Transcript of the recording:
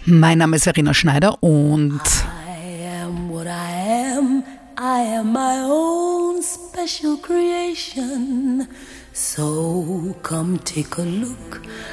Mein Name ist Verena Schneider und I am what I am. I am my own special creation. So come take a look